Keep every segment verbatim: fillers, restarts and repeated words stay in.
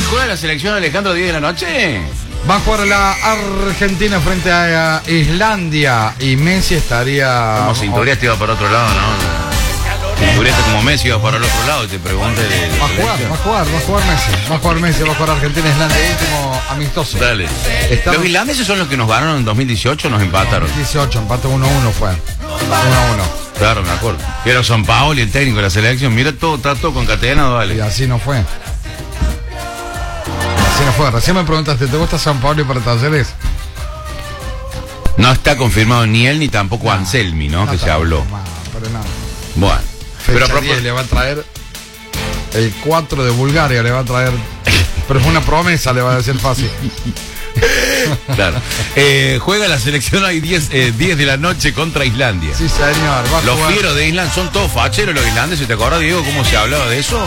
juega la selección Alejandro diez de la noche? Va a jugar la Argentina frente a Islandia y Messi estaría... Como Cinturista iba para otro lado, ¿no? Cinturista como Messi iba para el otro lado y te pregunté de... Va a jugar, va a jugar, va a jugar Messi. Va a jugar Messi, va a jugar Argentina Islandia, último amistoso. Dale. Estamos... Los islandeses son los que nos ganaron en dos mil dieciocho, nos empataron. dieciocho, empate uno a uno fue. uno a uno. Claro, me acuerdo. Era San Paolo y el técnico de la selección. Mira todo, está todo concatenado, vale. Y así no fue. Así no fue. Recién me preguntaste, ¿te gusta San Paolo para Talleres? No está confirmado ni él ni tampoco no, Anselmi, ¿no? no que se habló. No, pero nada. Bueno. Fecha pero a propósito... diez le va a traer el cuatro de Bulgaria, le va a traer... Pero es una promesa, le va a decir fácil. Claro. Eh, juega la selección hoy diez, eh, diez de la noche contra Islandia. Sí, señor. Va a los jugar. fieros de Islandia son todos facheros, los islandeses. ¿Te acuerdas, Diego, cómo se hablaba de eso?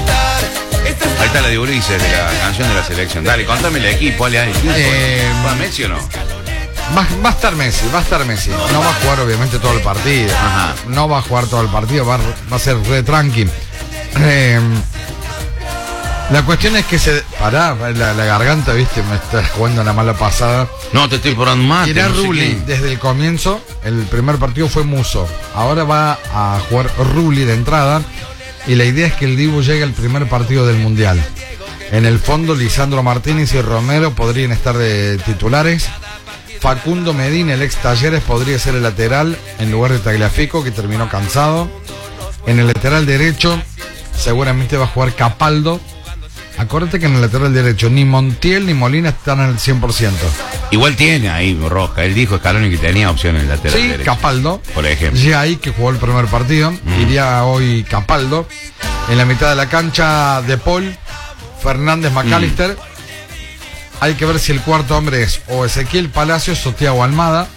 Ahí está la de Ulises, de la canción de la selección. Dale, contame el equipo, dale, eh, ¿Va Messi o no? Va, va a estar Messi, va a estar Messi. No va a jugar obviamente todo el partido. Ajá. No va a jugar todo el partido, va, va a ser re tranqui. Eh, La cuestión es que se... Pará, la, la garganta, viste, me está jugando una mala pasada. No, te estoy poniendo más. Era no Rulli, sé desde el comienzo, el primer partido fue Musso. Ahora va a jugar Rulli de entrada. Y la idea es que el Dibu llegue al primer partido del Mundial. En el fondo, Lisandro Martínez y Romero podrían estar de titulares. Facundo Medina, el ex Talleres, podría ser el lateral en lugar de Tagliafico, que terminó cansado. En el lateral derecho, seguramente va a jugar Capaldo. Acuérdate que en el lateral derecho ni Montiel ni Molina están al cien por ciento. Igual tiene ahí Roja. Él dijo Scaloni que tenía opción en el lateral sí, derecho. Capaldo, por ejemplo. Ya ahí que jugó el primer partido. Mm. Iría hoy Capaldo. En la mitad de la cancha, De Paul, Fernández, McAllister. Mm. Hay que ver si el cuarto hombre es o Ezequiel Palacios o Thiago Almada.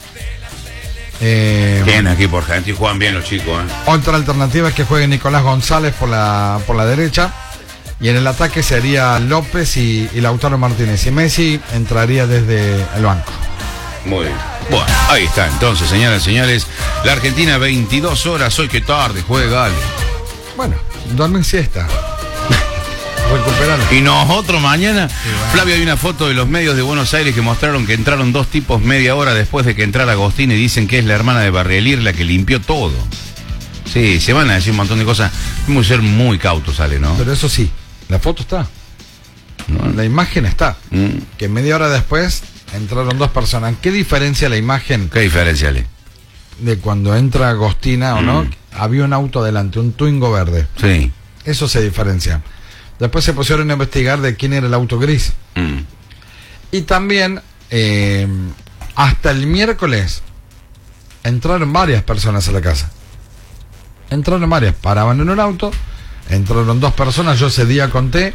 Eh, Bien aquí por gente y juegan bien los chicos. ¿eh? Otra alternativa es que juegue Nicolás González por la, por la derecha. Y en el ataque sería López y, y Lautaro Martínez. Y Messi entraría desde el banco. Muy bien. Bueno, ahí está. Entonces, señoras y señores, la Argentina veintidós horas. Hoy que tarde juega, Ale. Bueno, dormir siesta. Recuperarlo. Y nosotros mañana, sí, bueno. Flavio, hay una foto de los medios de Buenos Aires que mostraron que entraron dos tipos media hora después de que entrara Agostín y dicen que es la hermana de Barrielir la que limpió todo. Sí, se van a decir un montón de cosas. Tenemos que ser muy cautos, Ale, ¿no? Pero eso sí. La foto está. No. La imagen está. Mm. Que media hora después entraron dos personas. ¿Qué diferencia la imagen? ¿Qué diferencia, Ale? De cuando entra Agostina o mm. no. Había un auto delante, un Twingo verde. Sí. Eso se diferencia. Después se pusieron a investigar de quién era el auto gris. Mm. Y también, eh, hasta el miércoles, entraron varias personas a la casa. Entraron varias. Paraban en un auto. Entraron dos personas, yo ese día conté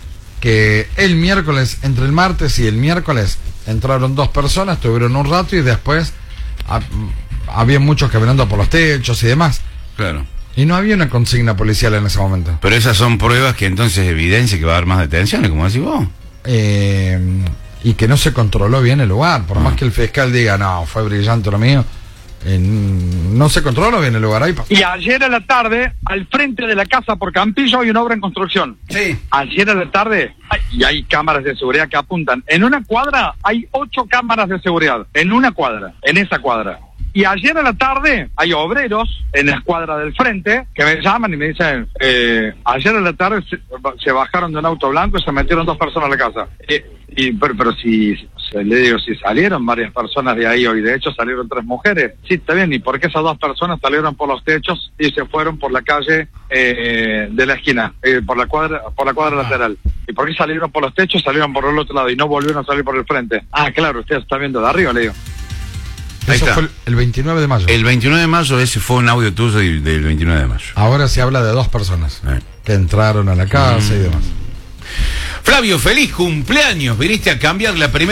que el miércoles, entre el martes y el miércoles, entraron dos personas, estuvieron un rato y después a, había muchos caminando por los techos y demás. Claro. Y no había una consigna policial en ese momento. Pero esas son pruebas que entonces evidencia que va a haber más detenciones, como decís vos. Eh, y que no se controló bien el lugar, por ah. más que el fiscal diga, no, fue brillante lo mío. Eh, no se controla bien el lugar ahí. Y ayer a la tarde, al frente de la casa por Campillo hay una obra en construcción. Sí. Ayer a la tarde, y hay cámaras de seguridad que apuntan. En una cuadra hay ocho cámaras de seguridad. En una cuadra, en esa cuadra. Y ayer a la tarde hay obreros en la escuadra del frente que me llaman y me dicen, eh, ayer a la tarde se, se bajaron de un auto blanco y se metieron dos personas a la casa. Eh, y, pero, pero si, se, le digo, si salieron varias personas de ahí hoy, de hecho salieron tres mujeres. Sí, está bien, ¿y por qué esas dos personas salieron por los techos y se fueron por la calle eh, de la esquina, eh, por la cuadra, por la cuadra ah. lateral? ¿Y por qué salieron por los techos, salieron por el otro lado y no volvieron a salir por el frente? Ah, claro, usted está viendo de arriba, le digo. Eso fue el veintinueve de mayo. El veintinueve de mayo, ese fue un audio tuyo del veintinueve de mayo. Ahora se habla de dos personas eh. que entraron a la casa mm. y demás. Flavio, feliz cumpleaños. Viniste a cambiar la primera.